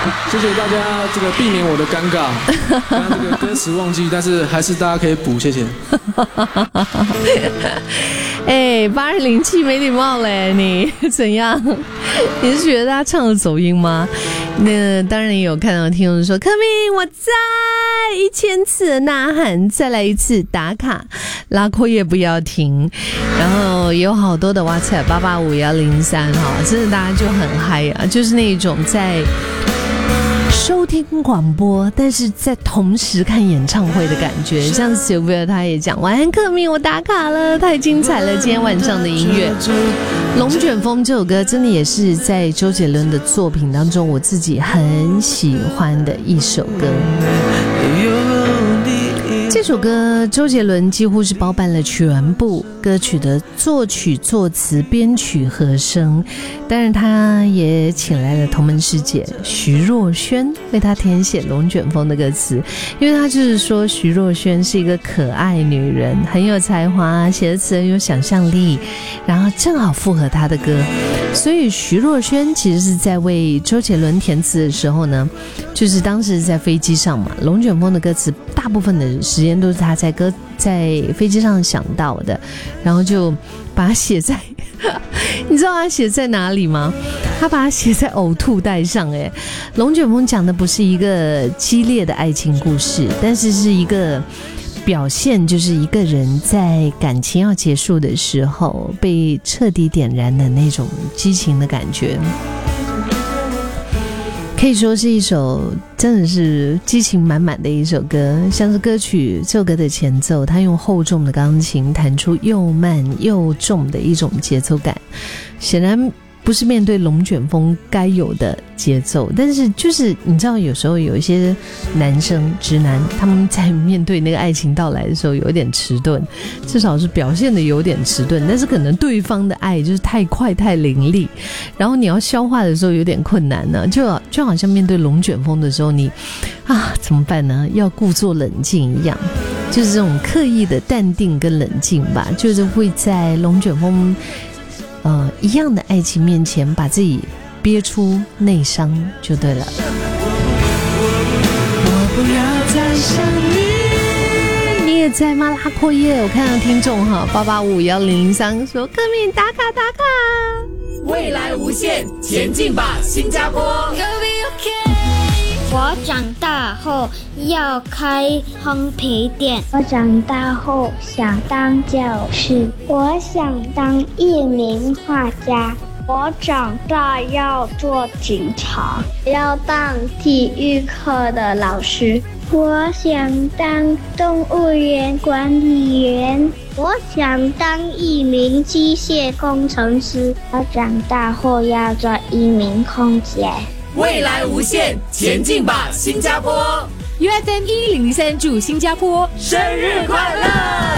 谢谢大家，这个避免我的尴尬。刚刚这个歌词忘记，但是还是大家可以补，谢谢。 哎，8207没礼貌嘞，你怎样？你是觉得他唱的走音吗？那当然也有看到听众说，柯明我在1000次的呐喊，再来一次打卡，拉阔叶不要停。然后也有好多的WhatsApp 885-103哈，真的大家就很嗨啊，就是那种在收听广播，但是在同时看演唱会的感觉。像 Sylvia 他也讲，晚安柯明，我打卡了，太精彩了，今天晚上的音乐。龙卷风这首歌真的也是在周杰伦的作品当中我自己很喜欢的一首歌。这首歌周杰伦几乎是包办了全部歌曲的作曲、作词、编曲、和声，当然他也请来了同门师姐徐若瑄为他填写《龙卷风》的歌词，因为他就是说徐若瑄是一个可爱女人，很有才华，写的词很有想象力，然后正好符合他的歌，所以徐若瑄其实是在为周杰伦填词的时候呢，就是当时在飞机上嘛，《龙卷风》的歌词大部分的时间都是他在飞机上想到的，然后就把它写在你知道他写在哪里吗？他把它写在呕吐袋上。龙卷风讲的不是一个激烈的爱情故事，但是是一个表现，就是一个人在感情要结束的时候被彻底点燃的那种激情的感觉，可以说是一首真的是激情满满的一首歌。像是歌曲这首歌的前奏，他用厚重的钢琴弹出又慢又重的一种节奏感，显然不是面对龙卷风该有的节奏，但是就是你知道有时候有一些男生直男，他们在面对那个爱情到来的时候有点迟钝，至少是表现的有点迟钝，但是可能对方的爱就是太快太凌厉，然后你要消化的时候有点困难呢，就好像面对龙卷风的时候你怎么办呢？要故作冷静一样，就是这种刻意的淡定跟冷静吧，就是会在龙卷风一样的爱情面前把自己憋出内伤就对了。我不要再想你也在吗？拉阔叶，我看到听众885-1003说柯明打卡打卡， 未来无限，前进吧新加坡。 我长大后要开烘焙店。我长大后想当教师。我想当一名画家。我长大要做警察，要当体育课的老师。我想当动物园管理员。我想当一名机械工程师。我长大后要做一名空姐。 未来无限，前进吧新加坡。 UFM 1003祝新加坡生日快乐！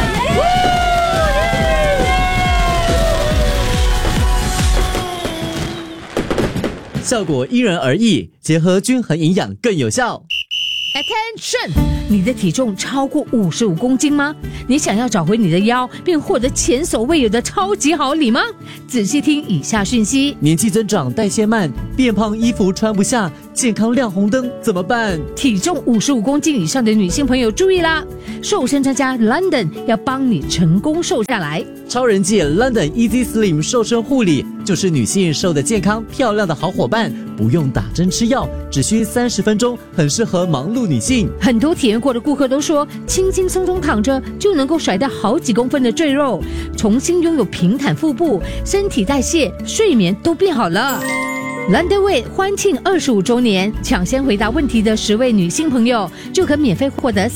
效果因人而异，结合均衡营养更有效。 Attention！ 你的体重超过55公斤吗？你想要找回你的腰，并获得前所未有的超级好礼吗？仔细听以下讯息： 年纪增长，代谢慢，变胖，衣服穿不下，健康亮红灯，怎么办？ 体重55公斤以上的女性朋友注意啦！瘦身专家 London 要帮你成功瘦下来。 超人界 London Easy Slim 瘦身护理就是女性瘦得健康漂亮的好伙伴，不用打针吃药，只需30分钟，很适合忙碌女性。 很多体验过的顾客都说，轻轻松松躺着就能够甩掉好几公分的赘肉，重新拥有平坦腹部，身体代谢、睡眠都变好了。London Way 欢庆25周年，抢先回答问题的10位女性朋友就可免费获得